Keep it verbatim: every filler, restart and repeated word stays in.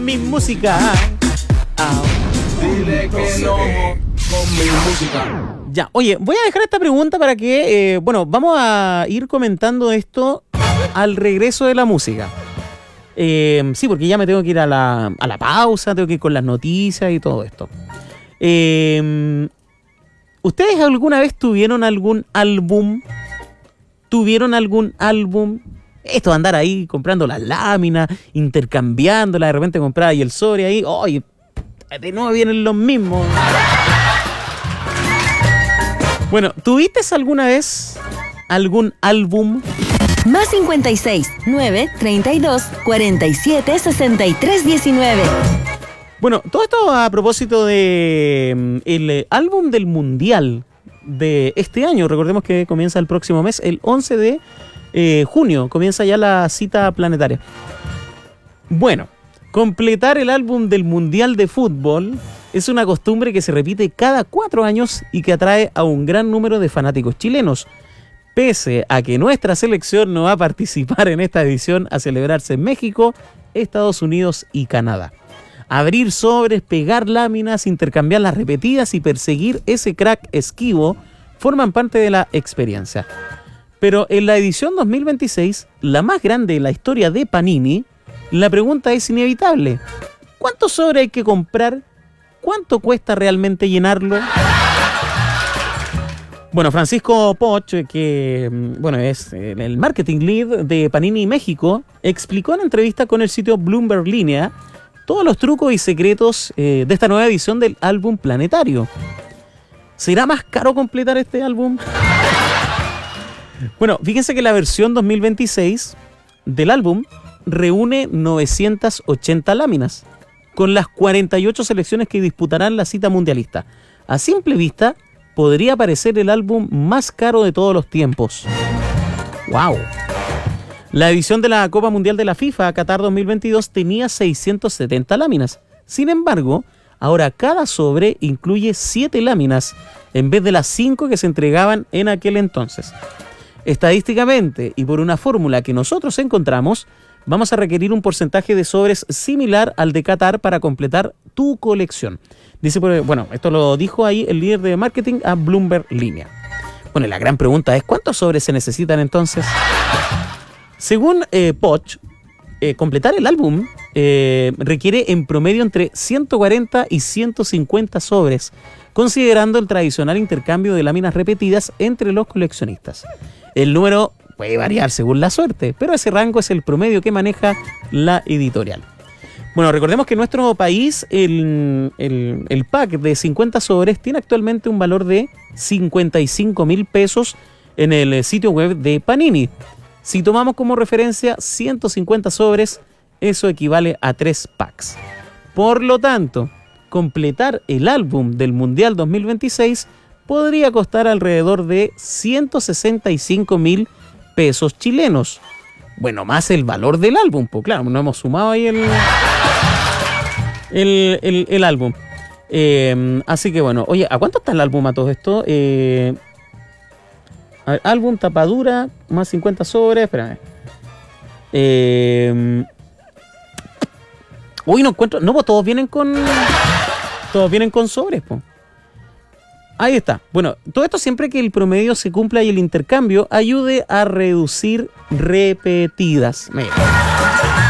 mi música. Ah. Dile que no con mi música. Ya, oye, voy a dejar esta pregunta para que, eh, bueno, vamos a ir comentando esto al regreso de la música. Eh, sí, porque ya me tengo que ir a la, a la pausa, tengo que ir con las noticias y todo esto. Eh, ¿Ustedes alguna vez tuvieron algún álbum? ¿Tuvieron algún álbum? Esto de andar ahí comprando las láminas, intercambiándolas, de repente comprar ahí el sobre ahí. ¡Oye! De nuevo vienen los mismos. Bueno, ¿tuviste alguna vez algún álbum? Más cincuenta y seis, nueve, treinta y dos, cuarenta y siete, sesenta y tres, diecinueve. Bueno, todo esto a propósito de mm, el eh, álbum del Mundial de este año. Recordemos que comienza el próximo mes, el once de eh, junio, comienza ya la cita planetaria. Bueno, completar el álbum del Mundial de Fútbol es una costumbre que se repite cada cuatro años y que atrae a un gran número de fanáticos chilenos. Pese a que nuestra selección no va a participar en esta edición a celebrarse en México, Estados Unidos y Canadá. Abrir sobres, pegar láminas, intercambiar las repetidas y perseguir ese crack esquivo forman parte de la experiencia. Pero en la edición dos mil veintiséis, la más grande de la historia de Panini, la pregunta es inevitable. ¿Cuántos sobres hay que comprar? ¿Cuánto cuesta realmente llenarlo? Bueno, Francisco Poch, que bueno, es el marketing lead de Panini México, explicó en entrevista con el sitio Bloomberg Línea todos los trucos y secretos eh, de esta nueva edición del álbum planetario. ¿Será más caro completar este álbum? Bueno, fíjense que la versión dos mil veintiséis del álbum reúne novecientas ochenta láminas, con las cuarenta y ocho selecciones que disputarán la cita mundialista. A simple vista, podría parecer el álbum más caro de todos los tiempos. ¡Wow! La edición de la Copa Mundial de la FIFA Qatar dos mil veintidós tenía seiscientas setenta láminas. Sin embargo, ahora cada sobre incluye siete láminas en vez de las cinco que se entregaban en aquel entonces. Estadísticamente, y por una fórmula que nosotros encontramos, vamos a requerir un porcentaje de sobres similar al de Qatar para completar tu colección. Dice, bueno, esto lo dijo ahí el líder de marketing a Bloomberg Línea. Bueno, la gran pregunta es, ¿cuántos sobres se necesitan entonces? Según eh, Poch, eh, completar el álbum eh, requiere en promedio entre ciento cuarenta y ciento cincuenta sobres, considerando el tradicional intercambio de láminas repetidas entre los coleccionistas. El número puede variar según la suerte, pero ese rango es el promedio que maneja la editorial. Bueno, recordemos que en nuestro país el, el, el pack de cincuenta sobres tiene actualmente un valor de cincuenta y cinco mil pesos en el sitio web de Panini. Si tomamos como referencia ciento cincuenta sobres, eso equivale a tres packs. Por lo tanto, completar el álbum del Mundial dos mil veintiséis podría costar alrededor de ciento sesenta y cinco mil pesos chilenos. Bueno, más el valor del álbum, pues claro, no hemos sumado ahí el, el, el, el álbum. Eh, así que bueno, oye, ¿a cuánto está el álbum a todo esto? Eh, a ver, álbum, tapadura, más cincuenta sobres, espérame. Eh, uy, no encuentro, no, pues todos vienen con, todos vienen con sobres, pues. Ahí está. Bueno, todo esto siempre que el promedio se cumpla y el intercambio ayude a reducir repetidas. Mira.